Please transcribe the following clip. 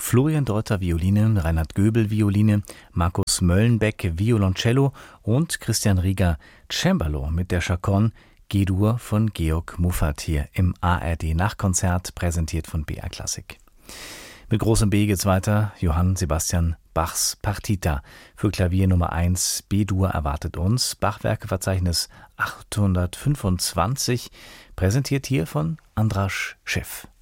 Florian Deuter Violine, Reinhard Göbel Violine, Markus Möllenbeck Violoncello und Christian Rieger Cembalo mit der Chaconne G-Dur von Georg Muffat hier im ARD-Nachkonzert, präsentiert von BR Klassik. Mit großem B geht's weiter. Johann Sebastian Bachs Partita für Klavier Nummer 1 B-Dur erwartet uns. Bachwerkeverzeichnis 825, präsentiert hier von Andras Schäff.